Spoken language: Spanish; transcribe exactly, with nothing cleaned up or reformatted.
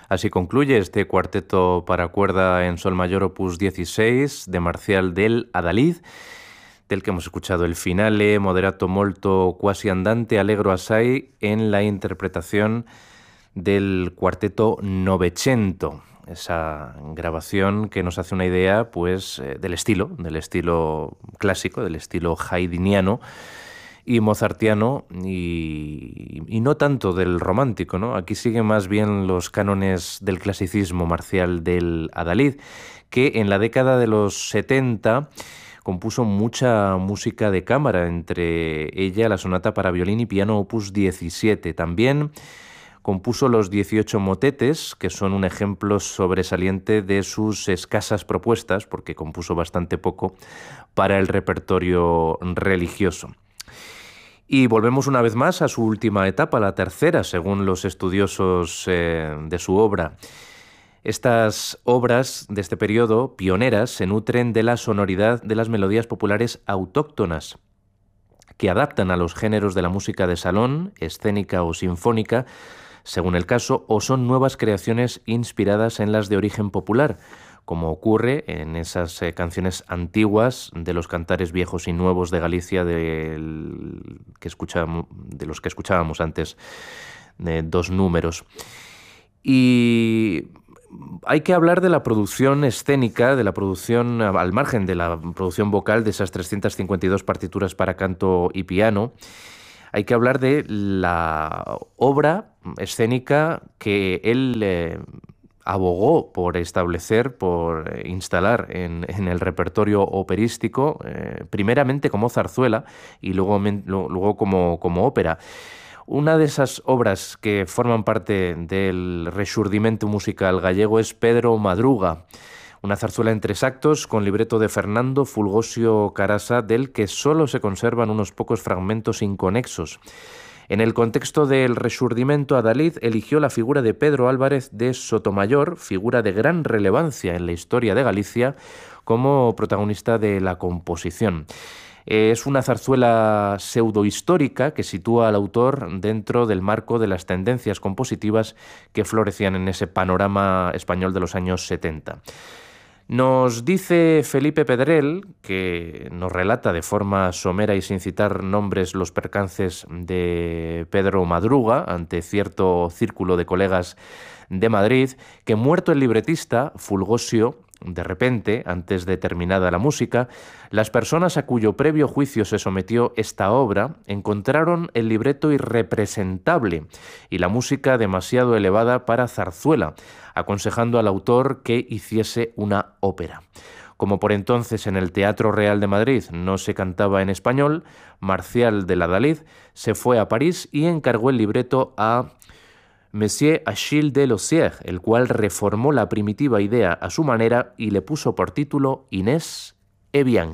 Así concluye este cuarteto para cuerda en sol mayor opus dieciséis de Marcial del Adalid, del que hemos escuchado el finale moderato molto quasi andante allegro assai en la interpretación del cuarteto Novecento. Esa grabación que nos hace una idea, pues, eh, del estilo, del estilo clásico, del estilo haydniano y mozartiano, y, y no tanto del romántico, ¿no? Aquí siguen más bien los cánones del clasicismo Marcial del Adalid, que en la década de los setenta compuso mucha música de cámara, entre ella la sonata para violín y piano opus diecisiete. También compuso los dieciocho motetes, que son un ejemplo sobresaliente de sus escasas propuestas, porque compuso bastante poco para el repertorio religioso. Y volvemos una vez más a su última etapa, la tercera, según los estudiosos eh, de su obra. Estas obras de este periodo, pioneras, se nutren de la sonoridad de las melodías populares autóctonas, que adaptan a los géneros de la música de salón, escénica o sinfónica, según el caso, o son nuevas creaciones inspiradas en las de origen popular, como ocurre en esas eh, canciones antiguas de los cantares viejos y nuevos de Galicia del que escuchábamos, de los que escuchábamos antes, de dos números. Y hay que hablar de la producción escénica, de la producción, al margen de la producción vocal, de esas trescientas cincuenta y dos partituras para canto y piano. Hay que hablar de la obra escénica que él eh, abogó por establecer, por eh, instalar en, en el repertorio operístico, eh, primeramente como zarzuela y luego, luego como, como ópera. Una de esas obras que forman parte del rexurdimento musical gallego es Pedro Madruga, una zarzuela en tres actos con libreto de Fernando Fulgosio Carasa, del que solo se conservan unos pocos fragmentos inconexos. En el contexto del rexurdimento, Adalid eligió la figura de Pedro Álvarez de Sotomayor, figura de gran relevancia en la historia de Galicia, como protagonista de la composición. Es una zarzuela pseudohistórica que sitúa al autor dentro del marco de las tendencias compositivas que florecían en ese panorama español de los años setenta. Nos dice Felipe Pedrell, que nos relata de forma somera y sin citar nombres los percances de Pedro Madruga ante cierto círculo de colegas de Madrid, que muerto el libretista, Fulgosio, de repente, antes de terminada la música, las personas a cuyo previo juicio se sometió esta obra encontraron el libreto irrepresentable y la música demasiado elevada para zarzuela, aconsejando al autor que hiciese una ópera. Como por entonces en el Teatro Real de Madrid no se cantaba en español, Marcial del Adalid se fue a París y encargó el libreto a Monsieur Achille de Lossier, el cual reformó la primitiva idea a su manera y le puso por título Inés e Bianca.